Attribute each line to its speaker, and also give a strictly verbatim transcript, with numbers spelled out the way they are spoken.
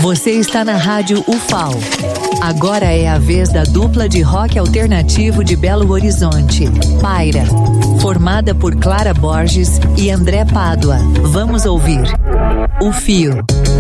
Speaker 1: Você está na Rádio U F A O. Agora é a vez da dupla de rock alternativo de Belo Horizonte, Paira, formada por Clara Borges e André Pádua. Vamos ouvir O Fio.